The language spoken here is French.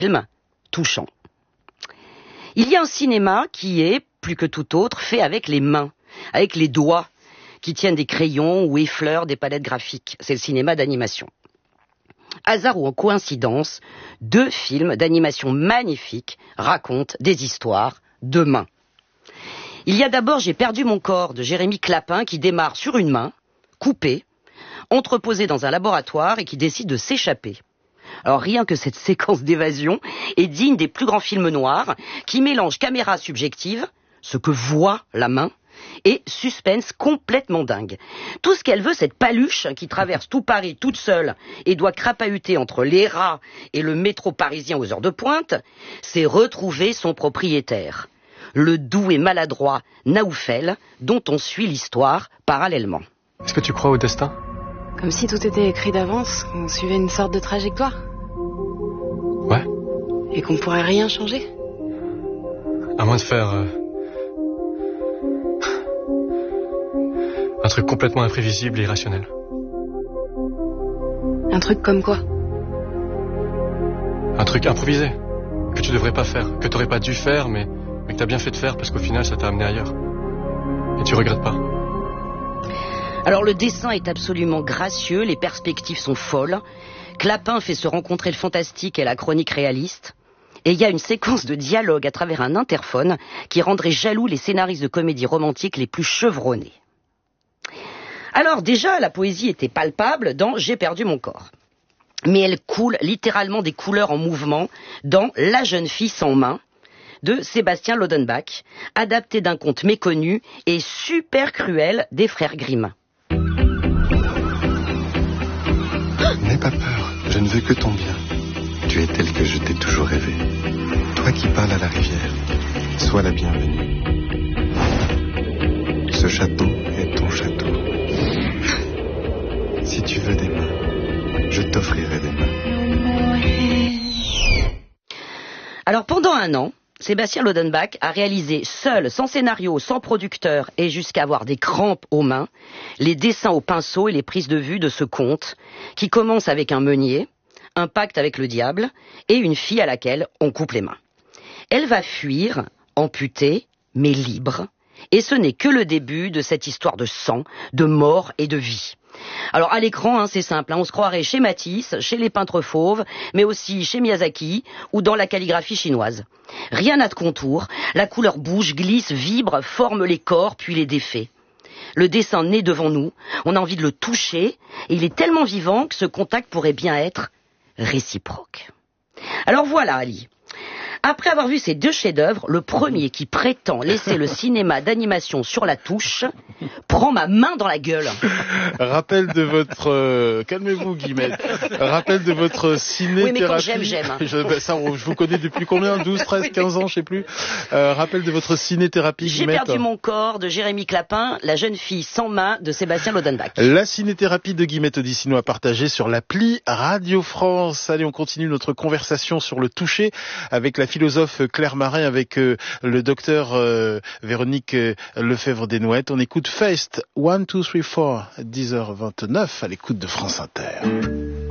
film touchant. Il y a un cinéma qui est, plus que tout autre, fait avec les mains, avec les doigts, qui tiennent des crayons ou effleurent des palettes graphiques. C'est le cinéma d'animation. Hasard ou en coïncidence, 2 films d'animation magnifiques racontent des histoires de mains. Il y a d'abord J'ai perdu mon corps de Jérémy Clapin qui démarre sur une main, coupée, entreposée dans un laboratoire et qui décide de s'échapper. Alors rien que cette séquence d'évasion est digne des plus grands films noirs qui mélangent caméra subjective, ce que voit la main, et suspense complètement dingue. Tout ce qu'elle veut, cette paluche qui traverse tout Paris toute seule et doit crapahuter entre les rats et le métro parisien aux heures de pointe, c'est retrouver son propriétaire, le doux et maladroit Naoufel, dont on suit l'histoire parallèlement. Est-ce que tu crois au destin ? Comme si tout était écrit d'avance, qu'on suivait une sorte de trajectoire. Ouais. Et qu'on pourrait rien changer. À moins de faire... un truc complètement imprévisible et irrationnel. Un truc comme quoi ? Un truc improvisé, que tu devrais pas faire, que t'aurais pas dû faire, mais que t'as bien fait de faire parce qu'au final ça t'a amené ailleurs. Et tu regrettes pas. Alors le dessin est absolument gracieux, les perspectives sont folles. Clapin fait se rencontrer le fantastique et la chronique réaliste. Et il y a une séquence de dialogue à travers un interphone qui rendrait jaloux les scénaristes de comédie romantique les plus chevronnés. Alors déjà, la poésie était palpable dans J'ai perdu mon corps. Mais elle coule littéralement des couleurs en mouvement dans La jeune fille sans main de Sébastien Lodenbach, adapté d'un conte méconnu et super cruel des frères Grimm. N'aie pas peur, je ne veux que ton bien. Tu es tel que je t'ai toujours rêvé. Toi qui parles à la rivière, sois la bienvenue. Ce château est ton château. Si tu veux des mains, je t'offrirai des mains. Alors pendant un an, Sébastien Lodenbach a réalisé seul, sans scénario, sans producteur et jusqu'à avoir des crampes aux mains, les dessins au pinceau et les prises de vue de ce conte qui commence avec un meunier, un pacte avec le diable et une fille à laquelle on coupe les mains. Elle va fuir, amputée, mais libre, et ce n'est que le début de cette histoire de sang, de mort et de vie. Alors à l'écran, c'est simple, on se croirait chez Matisse, chez les peintres fauves, mais aussi chez Miyazaki ou dans la calligraphie chinoise. Rien n'a de contour, la couleur bouge, glisse, vibre, forme les corps puis les défait. Le dessin naît devant nous, on a envie de le toucher, et il est tellement vivant que ce contact pourrait bien être réciproque. Alors voilà Ali. Après avoir vu ces 2 chefs-d'œuvre, le premier qui prétend laisser le cinéma d'animation sur la touche prend ma main dans la gueule. Rappel de votre... calmez-vous Guillemette. Rappel de votre ciné-thérapie. Oui, mais quand j'aime. Je vous connais depuis combien ? 12, 13, 15 ans, je sais plus. Rappel de votre ciné-thérapie, Guillemette. J'ai perdu mon corps de Jérémy Clapin, La jeune fille sans main de Sébastien Lodenbach. La ciné-thérapie de Guillemette Odissino à partager sur l'appli Radio France. Allez, on continue notre conversation sur le toucher avec la philosophe Claire Marin, avec le docteur Véronique Lefebvre-Desnouettes. On écoute Feist, 1, 2, 3, 4, 10h29 à l'écoute de France Inter.